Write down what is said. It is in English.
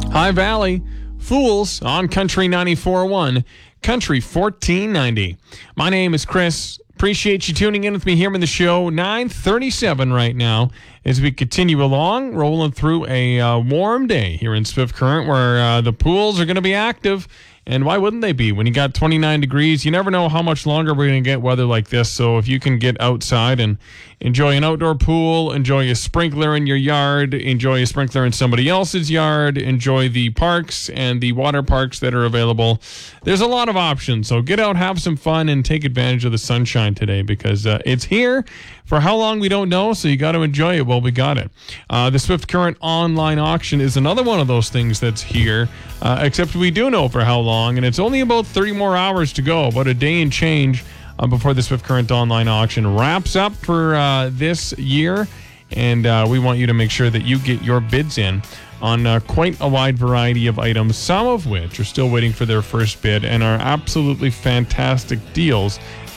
High Valley, Fools on Country 94.1, Country 1490. My name is Chris. Appreciate you tuning in with me here in the show. 9:37 right now as we continue along, rolling through a warm day here in Swift Current where the pools are going to be active. And why wouldn't they be? When you got 29 degrees, you never know how much longer we're going to get weather like this. So if you can get outside and enjoy an outdoor pool, enjoy a sprinkler in your yard, enjoy a sprinkler in somebody else's yard, enjoy the parks and the water parks that are available, there's a lot of options. So get out, have some fun, and take advantage of the sunshine today because it's here. For how long, we don't know, so you got to enjoy it while we got it. The Swift Current online auction is another one of those things that's here, except we do know for how long, and it's only about 30 more hours to go, about a day and change before the Swift Current online auction wraps up for this year, and we want you to make sure that you get your bids in on quite a wide variety of items, some of which are still waiting for their first bid and are absolutely fantastic deals